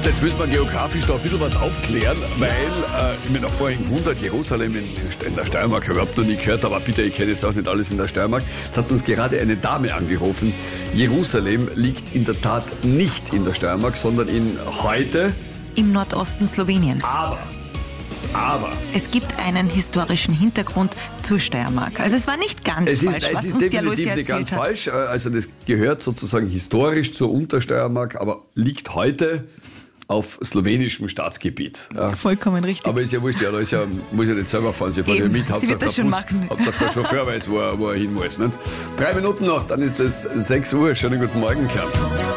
Jetzt müssen wir geografisch da ein bisschen was aufklären, weil ich mir noch vorhin gewundert, Jerusalem in der Steiermark, habe ich überhaupt noch nie gehört, aber bitte, ich kenne jetzt auch nicht alles in der Steiermark. Jetzt hat uns gerade eine Dame angerufen. Jerusalem liegt in der Tat nicht in der Steiermark, sondern in heute im Nordosten Sloweniens. Aber es gibt einen historischen Hintergrund zur Steiermark. Also es war nicht ganz falsch, was uns die Aloysia definitiv nicht ganz erzählt hat. falsch. Also das gehört sozusagen historisch zur Untersteiermark, aber liegt heute auf slowenischem Staatsgebiet. Ja. Vollkommen richtig. Aber ist ja wurscht, ja, da ist ja, muss ja nicht selber fahren, sie fahren ja mit. Sie wird das schon machen. Hauptsache der Chauffeur weiß, wo er hin muss. Nicht? 3 Minuten noch, dann ist es 6 Uhr. Schönen guten Morgen, Kern.